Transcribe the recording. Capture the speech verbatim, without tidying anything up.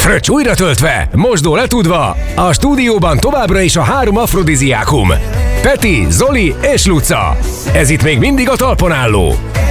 Fröccs újra töltve, mosdó letudva, a stúdióban továbbra is a három afrodiziákum. Peti, Zoli és Luca. Ez itt még mindig a talpon álló.